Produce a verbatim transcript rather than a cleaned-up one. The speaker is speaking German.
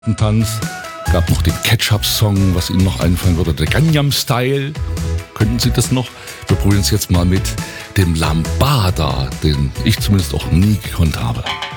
Tanz. Gab noch den Ketchup-Song, was Ihnen noch einfallen würde. Der Gangnam Style. Könnten Sie das noch? Wir probieren es jetzt mal mit dem Lambada, den ich zumindest auch nie gekonnt habe.